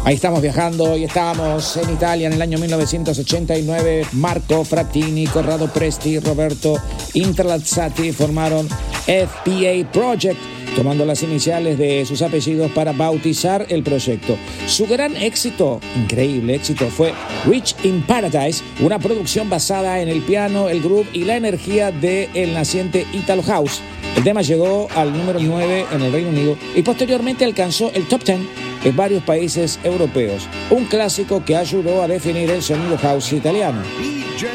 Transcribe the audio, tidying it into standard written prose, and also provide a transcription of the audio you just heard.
Ahí estamos viajando y estábamos en Italia en el año 1989. Marco Frattini, Corrado Presti, Roberto Interlazzati formaron FPA Project, tomando las iniciales de sus apellidos para bautizar el proyecto. Su gran éxito, increíble éxito, fue Rich in Paradise, una producción basada en el piano, el groove y la energía del naciente Italo House. El tema llegó al número 9 en el Reino Unido y posteriormente alcanzó el top 10 en varios países europeos. Un clásico que ayudó a definir el sonido house italiano.